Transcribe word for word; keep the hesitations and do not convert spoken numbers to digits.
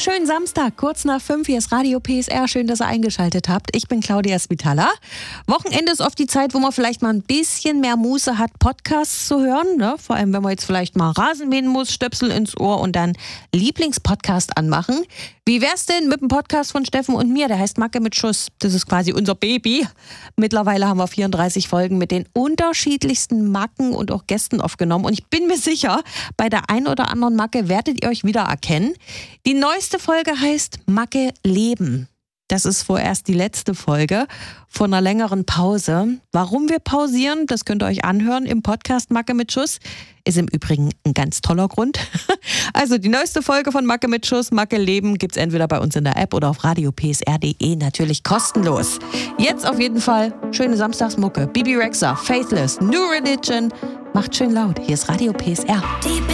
Schönen Samstag, kurz nach fünf, hier ist Radio P S R. Schön, dass ihr eingeschaltet habt. Ich bin Claudia Spitala. Wochenende ist oft die Zeit, wo man vielleicht mal ein bisschen mehr Muße hat, Podcasts zu hören. Ne? Vor allem, wenn man jetzt vielleicht mal Rasen mähen muss, Stöpsel ins Ohr und dann Lieblingspodcast anmachen. Wie wär's denn mit dem Podcast von Steffen und mir? Der heißt Macke mit Schuss. Das ist quasi unser Baby. Mittlerweile haben wir vierunddreißig Folgen mit den unterschiedlichsten Macken und auch Gästen aufgenommen. Und ich bin mir sicher, bei der ein oder anderen Macke werdet ihr euch wiedererkennen. Die neueste Folge heißt Macke Leben. Das ist vorerst die letzte Folge von einer längeren Pause. Warum wir pausieren, das könnt ihr euch anhören im Podcast Macke mit Schuss. Ist im Übrigen ein ganz toller Grund. Also die neueste Folge von Macke mit Schuss, Macke Leben, gibt's entweder bei uns in der App oder auf radio p s r punkt d e, natürlich kostenlos. Jetzt auf jeden Fall schöne Samstagsmucke. Bibi Rexha, Faithless, New Religion. Macht schön laut. Hier ist Radio P S R.